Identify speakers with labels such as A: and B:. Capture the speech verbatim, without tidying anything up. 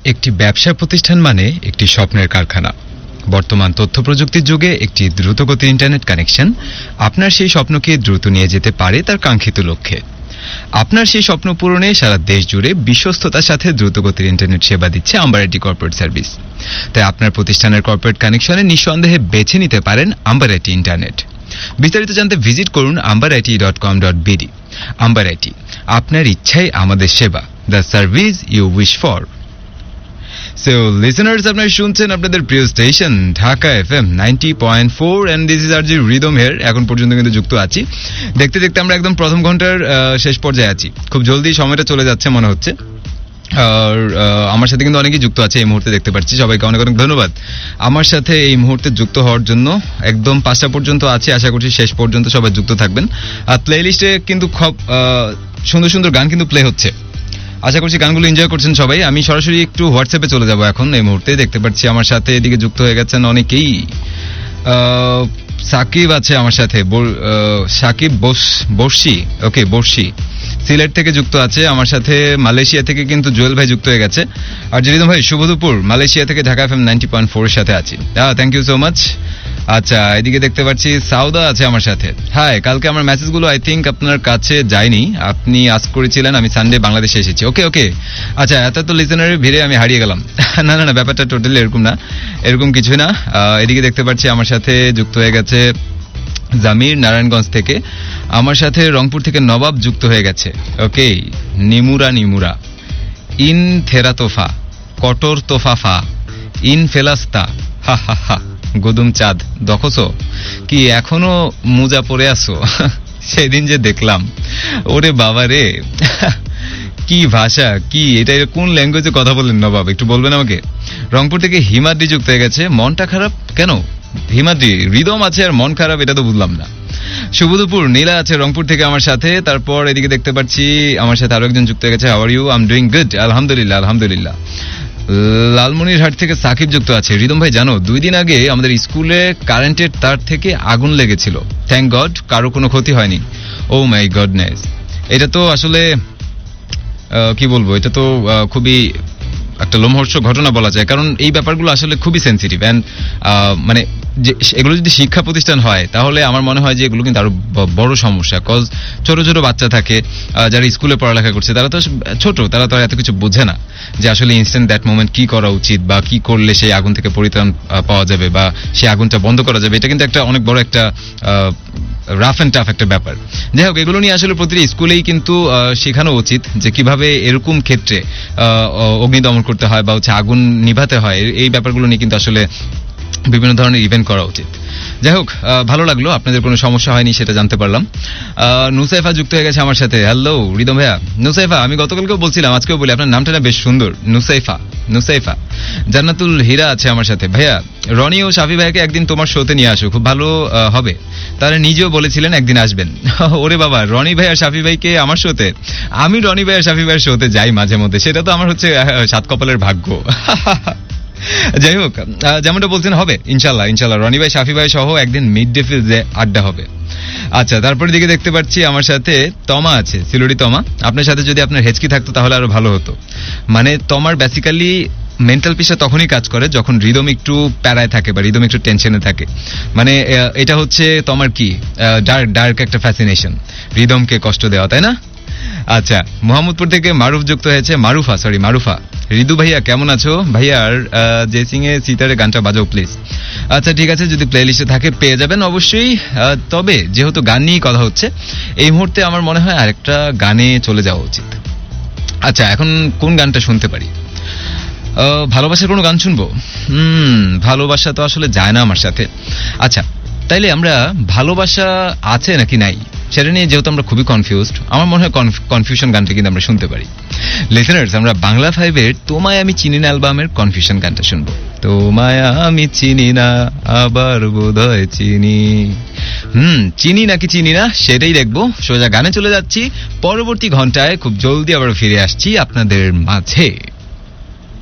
A: একটি ব্যবসা প্রতিষ্ঠান মানে একটি স্বপ্নের কারখানা। বর্তমান তথ্য প্রযুক্তির যুগে একটি দ্রুতগতির ইন্টারনেট কানেকশন আপনার সেই স্বপ্নকে দ্রুত নিয়ে যেতে পারে তার কাঙ্ক্ষিত লক্ষ্যে। আপনার সেই স্বপ্ন পূরণে সারা দেশ জুড়ে বিশ্বস্ততার সাথে দ্রুতগতির ইন্টারনেট সেবা দিচ্ছে আম্বার আইটি কর্পোরেট সার্ভিস। তাই আপনার প্রতিষ্ঠানের কর্পোরেট কানেকশনে নিঃসন্দেহে বেছে নিতে পারেন আম্বার আইটি ইন্টারনেট। বিস্তারিত জানতে ভিজিট করুন amber IT dot com dot BD. Amber IT, আপনার ইচ্ছাই আমাদের সেবা, the service you wish for. So listeners, আপনারা শুনছেন আপনাদের প্রিয় station Dhaka FM ninety point four and this is R G rhythm hair. এখন পর্যন্ত কিন্তু যুক্ত আছি। দেখতে দেখতে আমরা একদম প্রথম ঘন্টার শেষ পর্যায়ে আছি। খুব জলদি সময়টা চলে যাচ্ছে মনে হচ্ছে। আর আমার সাথে কিন্তু অনেকেই যুক্ত আছে এই মুহূর্তে, দেখতে পাচ্ছি। সবাইকে অনেক অনেক ধন্যবাদ আমার সাথে এই মুহূর্তে যুক্ত হওয়ার জন্য। একদম পাঁচটা পর্যন্ত আছে, আশা করছি শেষ পর্যন্ত সবাই যুক্ত থাকবেন। আর প্লে লিস্টে কিন্তু খুব সুন্দর সুন্দর গান কিন্তু প্লে হচ্ছে, আশা করছি গানগুলো এনজয় করছেন সবাই। আমি সরাসরি একটু হোয়াটসঅ্যাপে চলে যাব এখন এই মুহূর্তে। দেখতে পাচ্ছি আমার সাথে এদিকে যুক্ত হয়ে গেছেন অনেকেই। সাকিব আছে আমার সাথে, সাকিব বর্ষি, ওকে বর্ষি সিলেট থেকে যুক্ত আছে আমার সাথে। মালয়েশিয়া থেকে কিন্তু জুয়েল ভাই যুক্ত হয়ে গেছে। আর জরিদম ভাই শুভ দুপুর, মালয়েশিয়া থেকে Dhaka FM ninety point four এর সাথে আছি। Thank you so much. আচ্ছা, এদিকে দেখতে পাচ্ছি সাউদা আছে আমার সাথে। হাই, কালকে আমার মেসেজগুলো আই থিঙ্ক আপনার কাছে যায়নি, আপনি আস্ক করেছিলেন, আমি সানডে বাংলাদেশে এসেছি। ওকে ওকে আচ্ছা, এত তো লিসেনারের ভিড়ে আমি হারিয়ে গেলাম। না না না, ব্যাপারটা টোটালি এরকম না, এরকম কিছুই না। এদিকে দেখতে পাচ্ছি আমার সাথে যুক্ত হয়ে গেছে জামির নারায়ণগঞ্জ থেকে। আমার সাথে রংপুর থেকে নবাব যুক্ত হয়ে গেছে। ওকে, নিমুরা নিমুরা ইন থেরাতোফা কটর তোফাফা ইন ফেলাস্তা হা হা হা গুদুম চাঁদ দখছো কি এখনো মুজা পরে আসো? সেদিন যে দেখলাম, ওরে বাবা রে, কি ভাষা, কি এটা, কোন ল্যাঙ্গুয়েজে কথা বললেন নবাব, একটু বলবেন আমাকে? রংপুর থেকে হিমাদ্রি যুক্ত হয়ে গেছে। মনটা খারাপ কেন হিমাদ্রি? রিদম আছে আর মন খারাপ, এটা তো বুঝলাম না। শুভ দুপুর, নীলা আছে রংপুর থেকে আমার সাথে। তারপর এদিকে দেখতে পাচ্ছি আমার সাথে আরো একজন যুক্ত হয়ে গেছে। How are you? I am doing good, আলহামদুলিল্লাহ আলহামদুলিল্লাহ। লালমনিরহাট থেকে সাকিব যুক্ত আছে। রিদম ভাই জানো, দুই দিন আগে আমাদের স্কুলে কারেন্টের তার থেকে আগুন লেগেছিল। থ্যাংক গড কারো কোনো ক্ষতি হয়নি। ও মাই গডনেস, এটা তো আসলে কি বলবো, এটা তো খুবই একটা লোমহর্ষক ঘটনা বলা যায়, কারণ এই ব্যাপারগুলো আসলে খুবই সেন্সিটিভ। অ্যান্ড মানে যে এগুলো যদি শিক্ষা প্রতিষ্ঠান হয় তাহলে আমার মনে হয় যে এগুলো কিন্তু আরো বড় সমস্যা। কজ ছোট ছোট বাচ্চা থাকে যারা স্কুলে পড়ালেখা করছে, তারা তো ছোট, তারা তো এত কিছু বোঝে না যে আসলে ইনস্ট্যান্ট দ্যাট মোমেন্ট কি করা উচিত বা কি করলে সেই আগুন থেকে পরিত্রাণ পাওয়া যাবে বা সেই আগুনটা বন্ধ করা যাবে। এটা কিন্তু একটা অনেক বড় একটা রাফ অ্যান্ড টাফ একটা ব্যাপার। যাই হোক, এগুলো নিয়ে আসলে প্রতিটি স্কুলেই কিন্তু শেখানো উচিত যে কিভাবে এরকম ক্ষেত্রে অগ্নিদমন করতে হয় বা হচ্ছে আগুন নিভাতে হয়। এই ব্যাপারগুলো নিয়ে কিন্তু আসলে বিভিন্ন ধরনের ইভেন্ট করা উচিত। যাই হোক, ভালো লাগলো, আপনাদের কোনো সমস্যা হয়নি সেটা জানতে পারলাম। নুসাইফা যুক্ত হয়ে গেছে আমার সাথে। হ্যালো রিদম ভাইয়া। নুসাইফা, আমি গতকালকেও বলছিলাম, আজকেও বলি, আপনার নামটা না বেশ সুন্দর, নুসাইফা নুসাইফা। জান্নাতুল হীরা আছে আমার সাথে। ভাইয়া, রনি ও শাফি ভাইকে একদিন তোমার শোতে নিয়ে আসো, খুব ভালো হবে। তারা নিজেও বলেছিলেন একদিন আসবেন। ওরে বাবা, রনি ভাই আর শাফি ভাইকে আমার শোতে? আমি রনি ভাই আর শাফি ভাইয়ের শোতে যাই মাঝে মধ্যে, সেটা তো আমার হচ্ছে সাত কপালের ভাগ্য। যাই হোক, যেমনটা বলছেন হবে ইনশাল্লাহ ইনশাল্লাহ রনি ভাই শাফি ভাই সহ একদিন মিড ডে ফিল্ডে আড্ডা হবে। আচ্ছা, তারপরে দিকে দেখতে পাচ্ছি আমার সাথে তমা আছে, সিলুড়ি তমা। আপনার সাথে যদি আপনার হেচকি থাকতো তাহলে আরো ভালো হতো। মানে তমার বেসিক্যালি মেন্টাল পিসটা তখনই কাজ করে যখন রিদম একটু প্যারায় থাকে বা রিদম একটু টেনশনে থাকে। মানে এটা হচ্ছে তোমার কি ডার্ক ডার্ক একটা ফ্যাসিনেশন, রিদমকে কষ্ট দেওয়া, তাই না? আচ্ছা, মোহাম্মদপুর থেকে মারুফ যুক্ত হয়েছে। মারুফা সরি মারুফা। রিদু ভাইয়া কেমন আছো? ভাইয়ার যে সিংয়ে সিতারে গানটা বাজাও প্লিজ। আচ্ছা ঠিক আছে, যদি প্লে লিস্টে থাকে পেয়ে যাবেন অবশ্যই। তবে যেহেতু গান নিয়েই কথা হচ্ছে, এই মুহূর্তে আমার মনে হয় আরেকটা গানে চলে যাওয়া উচিত। আচ্ছা, এখন কোন গানটা শুনতে পারি? ভালোবাসার কোনো গান শুনবো? হুম ভালোবাসা তো আসলে যায় না আমার সাথে। আচ্ছা, তাইলে আমরা ভালোবাসা আছে নাকি নাই সেটা নিয়ে যেহেতু আমরা খুবই কনফিউজড, আমার মনে হয় কনফিউশন গানটা কিন্তু আমরা শুনতে পারি। লিসেনার্স, আমরা বাংলা ফাইভের তোমায় আমি চিনি না অ্যালবামের কনফিউশন গানটা শুনবো। তোমায় আমি চিনি না আবার বোধহয় চিনি। হুম চিনি নাকি চিনি না সেটাই দেখবো। সোজা গানে চলে যাচ্ছি, পরবর্তী ঘন্টায় খুব জলদি আবার ফিরে আসছি আপনাদের মাঝে।